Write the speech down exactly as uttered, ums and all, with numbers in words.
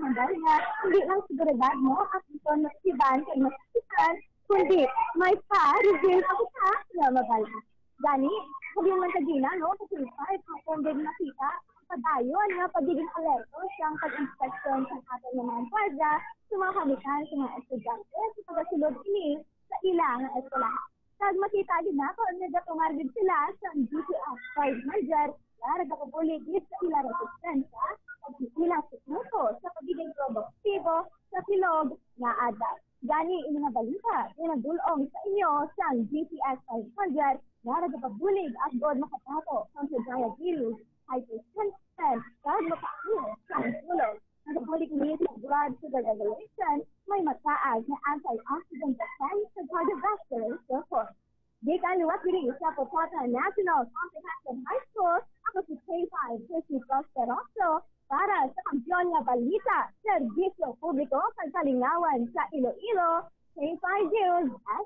dahil nga hindi lang seguridad mo at ito nasiban kay masikan, kundi may pa-reveal ako sa na mabala. Gani, sabi man sa Gina, no, kasi pa, kung din nakita, padayon nga pagiging alerto siyang pag-inspeksyon sa ating mga kwarda, sa mga kamitan, sa mga estudyante, sa pagkasulod ini sa ilang eskwelahan. Kag makita din na kung nagatumargid sila sa G P S five Major, nagkapuligid sa ilang resistensya at ilang siknuto sa pagiging produktibo sa silog na adal. Gani ini nga balita, inagdulong sa inyo sa G P S five hundred na nagkapulig at god makatato sa Sagaya Virus hypertension kag makakuha sa sulog. Nagkapulig niya sa blood sugar regulation, may mataas na anti-oxidant defense sa cardiovascular support. Di ka luwat diri sa Popota National Comprehensive High School, ako si K five Christy Prosperoso para sa Kampiyon nga Balita, Serbisyo Publiko, Pagkalingawan sa Iloilo, K five News,